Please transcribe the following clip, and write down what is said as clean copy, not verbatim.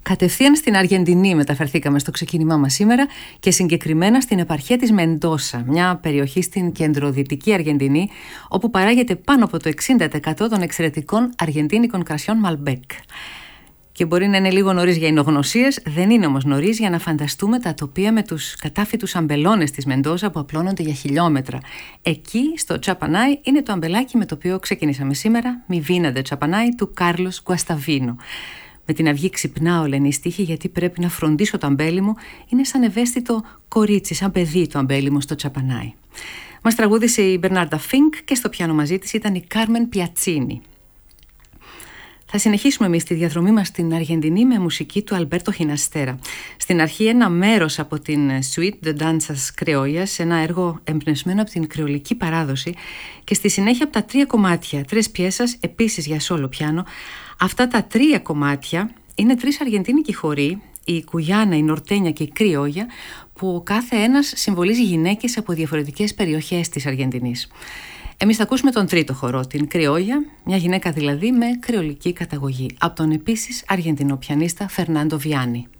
Κατευθείαν στην Αργεντινή μεταφερθήκαμε στο ξεκίνημά μας σήμερα και συγκεκριμένα στην επαρχία της Μεντόσα, μια περιοχή στην κεντροδυτική Αργεντινή, όπου παράγεται πάνω από το 60% των εξαιρετικών αργεντίνικων κρασιών Malbec. Και μπορεί να είναι λίγο νωρίς για εινογνωσίες, δεν είναι όμως νωρίς για να φανταστούμε τα τοπία με τους κατάφυτους αμπελώνες της Μεντόσα που απλώνονται για χιλιόμετρα. Εκεί, στο Τσαπανάι, είναι το αμπελάκι με το οποίο ξεκινήσαμε σήμερα, «Mi vina de Τσαπανάι» του Κάρλος Γκουασταβίνο. Με την αυγή ξυπνάω, λένε οι στίχοι, γιατί πρέπει να φροντίσω το αμπέλι μου. Είναι σαν ευαίσθητο κορίτσι, σαν παιδί το αμπέλι μου στο Τσαπανάι. Μας τραγούδισε η Μπερνάρντα Φίνκ και στο πιάνο μαζί της ήταν η Κάρμεν Πιατσίνι. Θα συνεχίσουμε εμείς τη διαδρομή μας στην Αργεντινή με μουσική του Αλμπέρτο Χιναστέρα. Στην αρχή ένα μέρος από την Suite de Danzas Criollas, ένα έργο εμπνευσμένο από την κρεολική παράδοση, και στη συνέχεια από τα 3 κομμάτια, 3 πιέσας, επίσης για σόλο πιάνο. Αυτά τα 3 κομμάτια είναι 3 αργεντίνικοι χοροί, η Κουιάνα, η Νορτένια και η Κριόγια, που κάθε ένας συμβολίζει γυναίκες από διαφορετικές περιοχές της Αργεντινής. Εμείς θα ακούσουμε τον τρίτο χορό, την Κριόγια, μια γυναίκα δηλαδή με κρεολική καταγωγή, από τον επίσης Αργεντινό πιανίστα Φερνάντο Βιάνι.